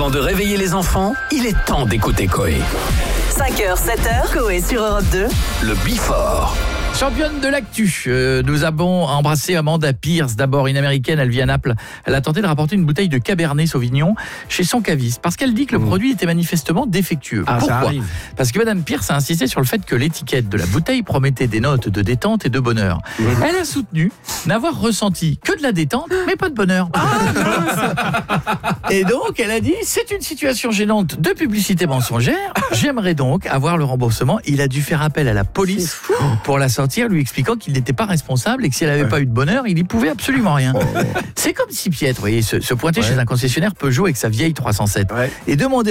Avant de réveiller les enfants, il est temps d'écouter Coé. 5h, 7h, Coé sur Europe 2. Le Before. Championne de l'actu, nous avons embrassé Amanda Pierce. D'abord, une américaine, elle vit à Naples. Elle a tenté de rapporter une bouteille de Cabernet Sauvignon chez son caviste parce qu'elle dit que le produit était manifestement défectueux. Pourquoi ? Parce que Madame Pierce a insisté sur le fait que l'étiquette de la bouteille promettait des notes de détente et de bonheur. Elle a soutenu n'avoir ressenti que de la détente, mais pas de bonheur. Et donc, elle a dit, c'est une situation gênante de publicité mensongère. J'aimerais donc avoir le remboursement. Il a dû faire appel à la police pour la sortir, lui expliquant qu'il n'était pas responsable et que si elle n'avait pas eu de bonheur, il n'y pouvait absolument rien. C'est comme si Pietre, vous voyez, se pointait chez un concessionnaire Peugeot avec sa vieille 307 et demandait